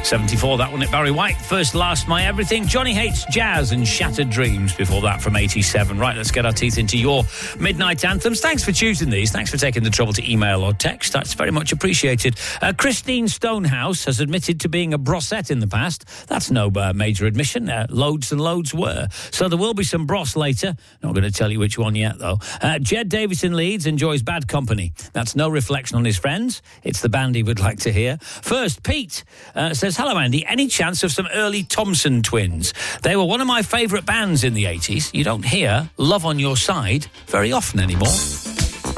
74, that one at Barry White. First, Last, My Everything. Johnny Hates Jazz and Shattered Dreams before that from 87. Right, let's get our teeth into your midnight anthems. Thanks for choosing these. Thanks for taking the trouble to email or text. That's very much appreciated. Christine Stonehouse has admitted to being a brossette in the past. That's no major admission. Loads and loads were. So there will be some bross later. Not going to tell you which one yet, though. Jed Davis in Leeds enjoys Bad Company. That's no reflection on his friends. It's the band he would like to hear. First, Pete says, hello, Andy. Any chance of some early Thompson twins? They were one of my favourite bands in the 80s. You don't hear Love on Your Side very often anymore.